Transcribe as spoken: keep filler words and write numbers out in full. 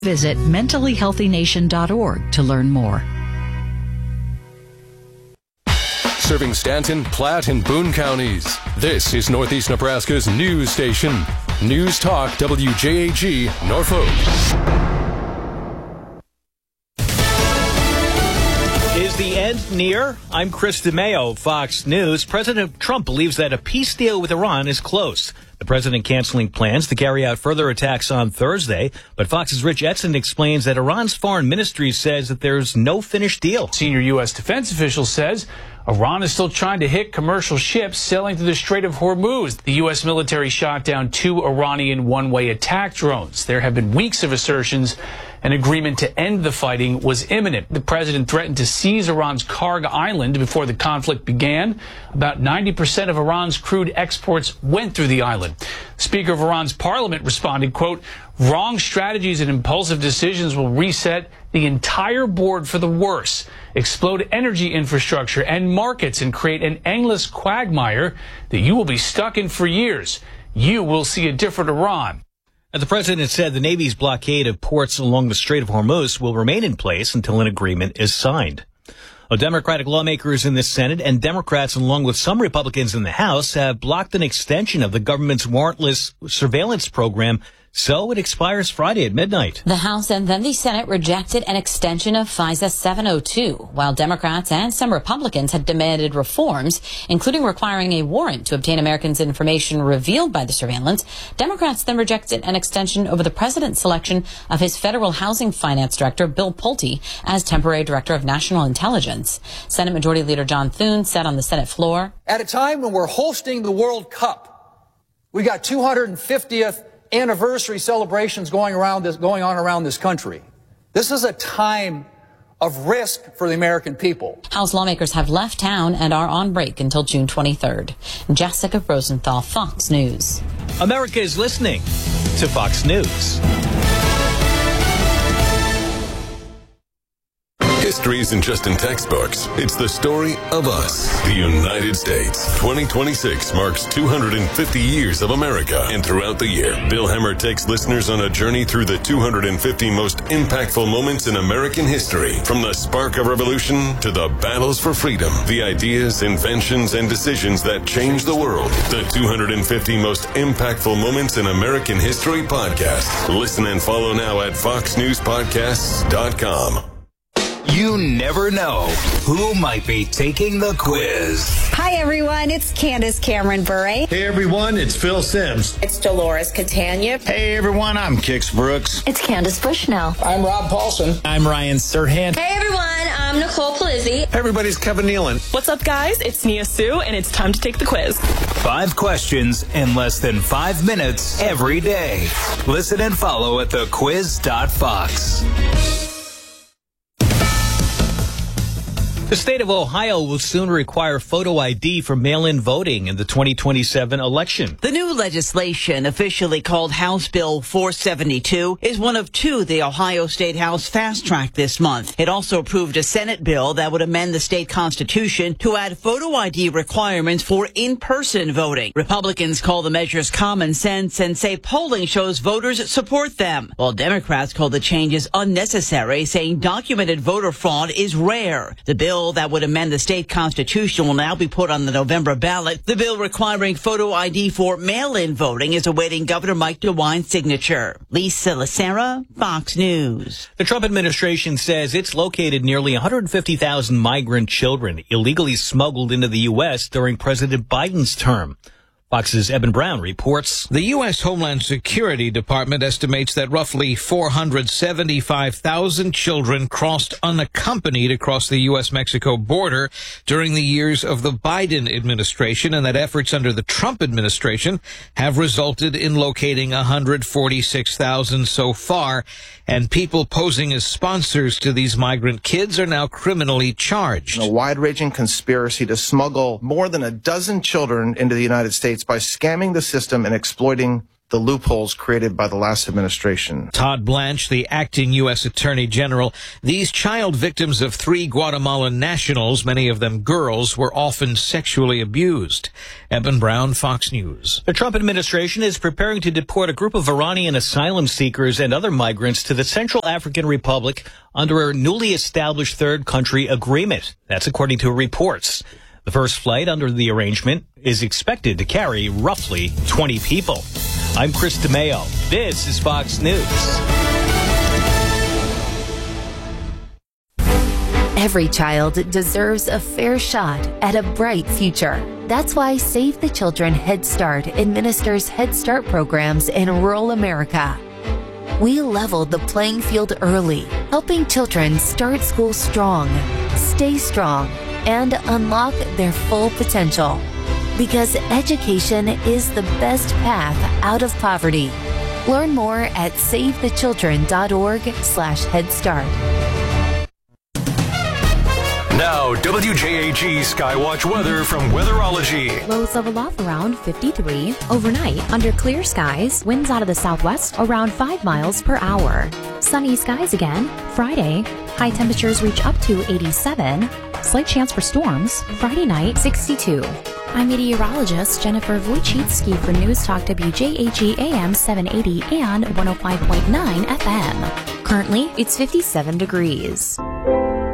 Visit mentally healthy nation dot org to learn more. Serving Stanton, Platte, and Boone counties. This is Northeast Nebraska's news station. News Talk W J A G, Norfolk. Is the end near? I'm Chris DeMeo, Fox News. President Trump believes that a peace deal with Iran is close. The president canceling plans to carry out further attacks on Thursday. But Fox's Rich Edson explains that Iran's foreign ministry says that there's no finished deal. Senior U S defense official says Iran is still trying to hit commercial ships sailing through the Strait of Hormuz. The U S military shot down two Iranian one-way attack drones. There have been weeks of assertions an agreement to end the fighting was imminent. The president threatened to seize Iran's Karg Island before the conflict began. About ninety percent of Iran's crude exports went through the island. Speaker of Iran's parliament responded, quote, "Wrong strategies and impulsive decisions will reset the entire board for the worse, explode energy infrastructure and markets, and create an endless quagmire that you will be stuck in for years. You will see a different Iran." And the president said the Navy's blockade of ports along the Strait of Hormuz will remain in place until an agreement is signed. Well, Democratic lawmakers in the Senate and Democrats, along with some Republicans in the House, have blocked an extension of the government's warrantless surveillance program, so it expires Friday at midnight. The House and then the Senate rejected an extension of FISA seven oh two, while Democrats and some Republicans had demanded reforms, including requiring a warrant to obtain Americans' information revealed by the surveillance. Democrats then rejected an extension over the president's selection of his federal housing finance director, Bill Pulte, as temporary director of national intelligence. Senate Majority Leader John Thune said on the Senate floor, "At a time when we're hosting the World Cup, we got two hundred fiftieth anniversary celebrations going around this, going on around this country. This is a time of risk for the American people." House lawmakers have left town and are on break until June twenty-third. Jessica Rosenthal, Fox News. America is listening to Fox News. History isn't just in textbooks. It's the story of us, the United States. twenty twenty-six marks two hundred fifty years of America. And throughout the year, Bill Hemmer takes listeners on a journey through the two hundred fifty most impactful moments in American history. From the spark of revolution to the battles for freedom, the ideas, inventions, and decisions that changed the world. The two hundred fifty most impactful moments in American history podcast. Listen and follow now at fox news podcasts dot com. You never know who might be taking the quiz. Hi, everyone. It's Candace Cameron Bure. Hey, everyone. It's Phil Sims. It's Dolores Catania. Hey, everyone. I'm Kix Brooks. It's Candace Bushnell. I'm Rob Paulson. I'm Ryan Serhant. Hey, everyone. I'm Nicole Palizzi. Hey, everybody. It's Kevin Nealon. What's up, guys? It's Nia Sue, and it's time to take the quiz. Five questions in less than five minutes every day. Listen and follow at the quiz dot fox. The state of Ohio will soon require photo I D for mail-in voting in the twenty twenty-seven election. The new legislation, officially called House Bill four seventy-two, is one of two the Ohio State House fast-tracked this month. It also approved a Senate bill that would amend the state constitution to add photo I D requirements for in-person voting. Republicans call the measures common sense and say polling shows voters support them, while Democrats call the changes unnecessary, saying documented voter fraud is rare. The bill that would amend the state constitution will now be put on the November ballot. The bill requiring photo I D for mail-in voting is awaiting Governor Mike DeWine's signature. Lisa Lacera, Fox News. The Trump administration says it's located nearly one hundred fifty thousand migrant children illegally smuggled into the U S during President Biden's term. Fox's Eben Brown reports. The U S Homeland Security Department estimates that roughly four hundred seventy-five thousand children crossed unaccompanied across the U S Mexico border during the years of the Biden administration, and that efforts under the Trump administration have resulted in locating one hundred forty-six thousand so far, and people posing as sponsors to these migrant kids are now criminally charged. A wide-ranging conspiracy to smuggle more than a dozen children into the United States by scamming the system and exploiting the loopholes created by the last administration. Todd Blanche, the acting U S Attorney General. These child victims of three Guatemalan nationals, many of them girls, were often sexually abused. Eben Brown, Fox News. The Trump administration is preparing to deport a group of Iranian asylum seekers and other migrants to the Central African Republic under a newly established third country agreement. That's according to reports. The first flight under the arrangement is expected to carry roughly twenty people. I'm Chris DeMeo. This is Fox News. Every child deserves a fair shot at a bright future. That's why Save the Children Head Start administers Head Start programs in rural America. We leveled the playing field early, helping children start school strong, stay strong, and unlock their full potential. Because education is the best path out of poverty. Learn more at savethechildren.org slash Head Start. Now, W J A G Skywatch weather from Weatherology. Lows level off around fifty-three. Overnight, under clear skies, winds out of the southwest around five miles per hour. Sunny skies again. Friday, high temperatures reach up to eighty-seven. Slight chance for storms. Friday night, sixty-two. I'm meteorologist Jennifer Wojcicki for News Talk W J A G A M seven eighty and one oh five point nine F M. Currently, it's fifty-seven degrees.